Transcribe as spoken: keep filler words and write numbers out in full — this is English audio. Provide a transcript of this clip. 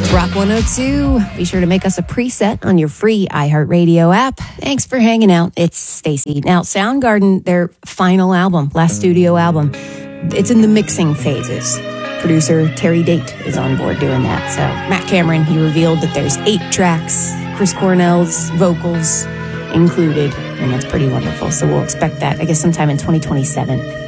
Rock one oh two. Be sure to make us a preset on your free iHeartRadio app. Thanks for hanging out. It's Stacy. Now, Soundgarden, their final album, last studio album, it's in the mixing phases. Producer Terry Date is on board doing that. So Matt Cameron, he revealed that there's eight tracks, Chris Cornell's vocals included, and that's pretty wonderful. So we'll expect that, I guess, sometime in twenty twenty-seven.